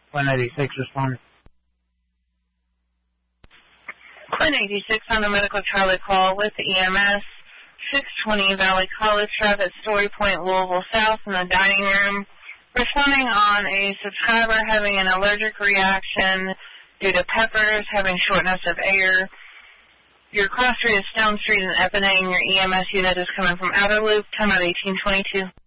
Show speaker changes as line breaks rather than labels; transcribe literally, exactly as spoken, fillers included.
one eighty-six responding.
one eighty-six on the medical Charlie call with the E M S. six twenty Valley College Drive at Story Point, Louisville South in the dining room. Responding on a subscriber having an allergic reaction due to peppers, having shortness of air. Your cross street is Stone Street in Epinay, and your E M S unit is coming from Outer Loop, time out eighteen twenty-two.